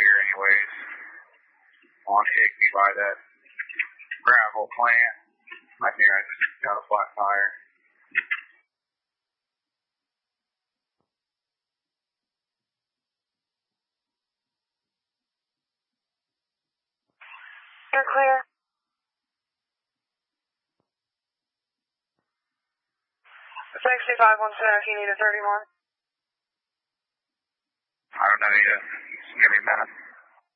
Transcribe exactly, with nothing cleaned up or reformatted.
here anyways. On Higbee by that gravel plant. I think I just got a flat tire. You're clear. sixty-five one seven if you need a thirty-one. I don't know, you just give me a minute.